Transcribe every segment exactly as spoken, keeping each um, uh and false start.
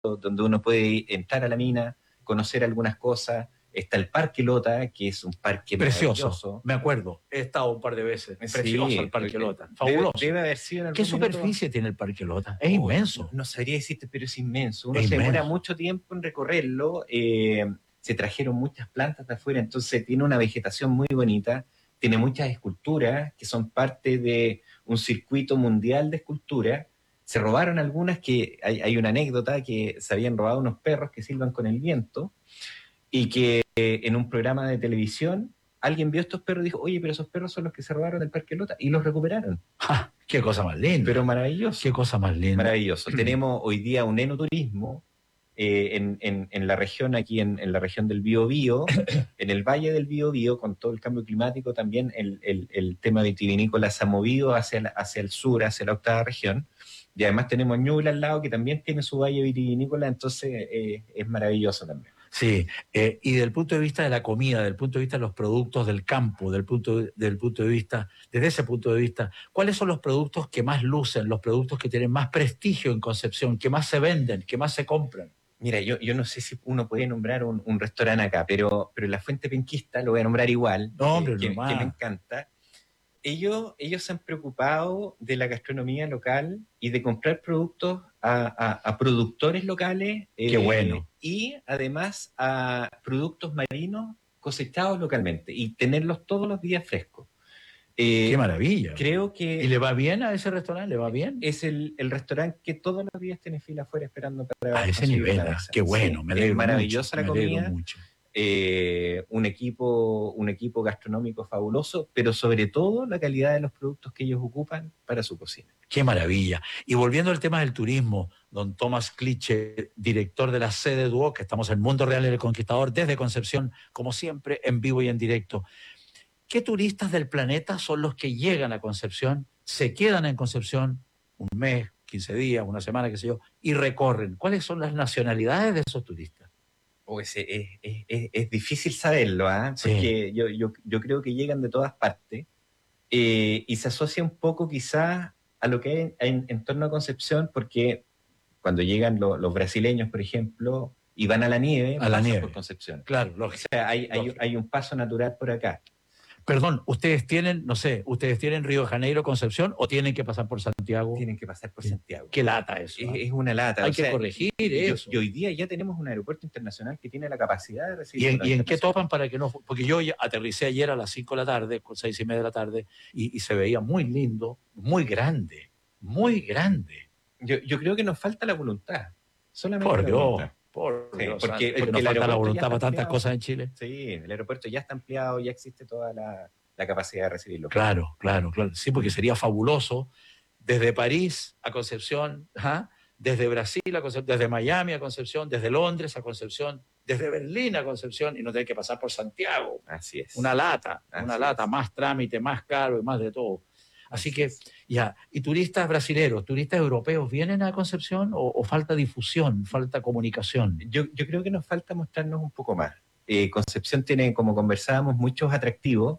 donde uno puede entrar a la mina, conocer algunas cosas. Está el Parque Lota, que es un parque precioso, maravilloso. Me acuerdo, he estado un par de veces. Sí, Precioso el Parque Lota, fabuloso. Debe, debe haber sido en algún ¿Qué superficie minuto? tiene el Parque Lota? Es Oh, inmenso. No, no sabría decirte, pero es inmenso. Uno es se demora inmenso. mucho tiempo en recorrerlo. Eh, se trajeron muchas plantas de afuera, entonces tiene una vegetación muy bonita. Tiene muchas esculturas que son parte de un circuito mundial de esculturas. Se robaron algunas que, hay, hay una anécdota que se habían robado unos perros que silban con el viento y que eh, en un programa de televisión alguien vio estos perros y dijo, oye, pero esos perros son los que se robaron del Parque Lota, y los recuperaron. ¡Ja! ¡Qué cosa más linda! Pero maravilloso. ¡Qué cosa más linda! Maravilloso. Tenemos hoy día un enoturismo eh, en, en, en la región, aquí en, en la región del Biobío, en el Valle del Biobío, con todo el cambio climático, también el, el, el tema vitivinícola se ha movido hacia, la, hacia el sur, hacia la octava región. Y además tenemos Ñuble al lado, que también tiene su valle vitivinícola, entonces eh, es maravilloso también. Sí, eh, y del punto de vista de la comida, del punto de vista de los productos del campo, del punto, de, del punto de vista, desde ese punto de vista, ¿cuáles son los productos que más lucen, los productos que tienen más prestigio en Concepción, que más se venden, que más se compran? Mira, yo, yo no sé si uno puede nombrar un, un restaurante acá, pero, pero la Fuente Penquista, lo voy a nombrar igual, no, hombre, que, no que me encanta. Ellos, ellos se han preocupado de la gastronomía local y de comprar productos a, a, a productores locales. Qué eh, bueno. Y además a productos marinos cosechados localmente y tenerlos todos los días frescos. Eh, ¡Qué maravilla! Creo que... ¿Y le va bien a ese restaurante? ¿Le va bien? Es el, el restaurante que todos los días tiene fila afuera esperando para... A ese nivel, ¡qué bueno! Sí, me alegro es maravillosa mucho, la comida. Mucho. Eh, un equipo un equipo gastronómico fabuloso, pero sobre todo la calidad de los productos que ellos ocupan para su cocina. ¡Qué maravilla! Y volviendo al tema del turismo, don Tomás Cliche, director de la sede D U O C, que estamos en Mundo Real del Conquistador, desde Concepción, como siempre, en vivo y en directo. ¿Qué turistas del planeta son los que llegan a Concepción, se quedan en Concepción un mes, quince días, una semana, qué sé yo, y recorren? ¿Cuáles son las nacionalidades de esos turistas? Pues es, es, es, es difícil saberlo, ¿eh? Porque sí. yo, yo, yo creo que llegan de todas partes eh, y se asocia un poco quizás a lo que hay en, en, en torno a Concepción, porque cuando llegan lo, los brasileños, por ejemplo, y van a la nieve, a la nieve por Concepción. Claro, lógico. O sea, hay, hay, hay un paso natural por acá. Perdón, ¿ustedes tienen, no sé, ustedes tienen Río de Janeiro, Concepción, o tienen que pasar por Santiago? Tienen que pasar por Santiago. Qué lata eso. Es, ¿eh? es una lata. Hay o que sea, corregir y, eso. Y hoy día ya tenemos un aeropuerto internacional que tiene la capacidad de recibir... ¿Y en, ¿y en qué topan para que no...? Porque yo aterricé ayer a las cinco de la tarde, seis y media de la tarde, y, y se veía muy lindo, muy grande, muy grande. Yo, yo creo que nos falta la voluntad. Solamente por la Dios, voluntad. por sí, Dios. Porque, es que porque nos el falta la voluntad para ampliado. tantas cosas en Chile. Sí, el aeropuerto ya está ampliado, ya existe toda la, la capacidad de recibirlo. Claro, claro, claro. Sí, porque sería fabuloso desde París a Concepción, ¿ah? Desde Brasil a Concepción, desde Miami a Concepción, desde Londres a Concepción, desde Berlín a Concepción, y no tener que pasar por Santiago. Así es. Una lata, Así una es. lata, más trámite, más caro y más de todo. Así, Así que, es. ya, ¿y turistas brasileños, turistas europeos vienen a Concepción o, o falta difusión, falta comunicación? Yo, yo creo que nos falta mostrarnos un poco más. Eh, Concepción tiene, como conversábamos, muchos atractivos,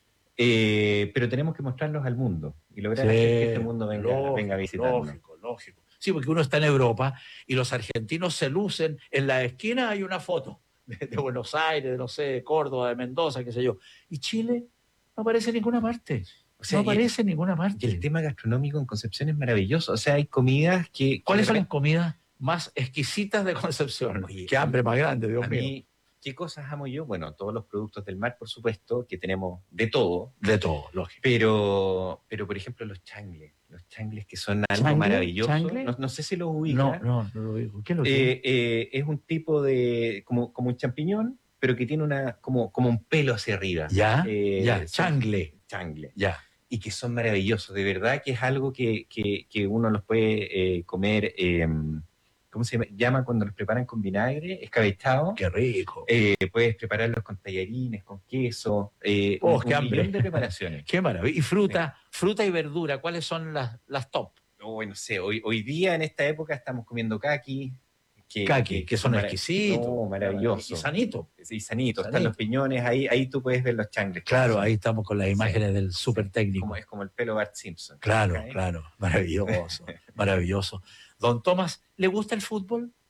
eh, pero tenemos que mostrarlos al mundo y lograr sí, hacer que este mundo venga, lógico, venga a visitarnos. Lógico, lógico. Sí, porque uno está en Europa y los argentinos se lucen, en la esquina hay una foto de, de Buenos Aires, de no sé, de Córdoba, de Mendoza, qué sé yo. Y Chile no aparece en ninguna parte. O sea, no aparece en ninguna parte. Y el tema gastronómico en Concepción es maravilloso. O sea, hay comidas que... ¿Cuáles que son las comidas más exquisitas de Concepción? Oye, qué hambre más grande, Dios a mío. Mí, ¿qué cosas amo yo? Bueno, todos los productos del mar, por supuesto, que tenemos de todo. De todo, lógico. Pero, pero por ejemplo, los changles. Los changles que son algo ¿Changle? maravilloso. ¿Changle? No, no sé si los ubica. No, no, no lo ubico. ¿Qué es lo que eh, eh, es un tipo de... como, como un champiñón, pero que tiene una como, como un pelo hacia arriba. Ya, eh, ya, changle. Changle. Ya. Y que son maravillosos, de verdad que es algo que, que, que uno los puede eh, comer, eh, ¿cómo se llama? llama cuando los preparan con vinagre? Escabechado. ¡Qué rico! Eh, puedes prepararlos con tallarines, con queso, eh, oh, un, qué un hambre. millón de preparaciones. ¡Qué maravilla! Y fruta, sí. fruta y verdura, ¿cuáles son las, las top? Oh, no sé, hoy, hoy día en esta época estamos comiendo caqui. Que, Kaki, que, que son exquisitos. No, maravillosos. Y sanito. Sí, sanito. sanito. Están los piñones, ahí, ahí tú puedes ver los changles. Claro, ahí estamos con las imágenes sí, del súper técnico. Como, es como el pelo Bart Simpson. Claro, ¿okay? claro. Maravilloso, maravilloso. Don Tomás, ¿le gusta el fútbol?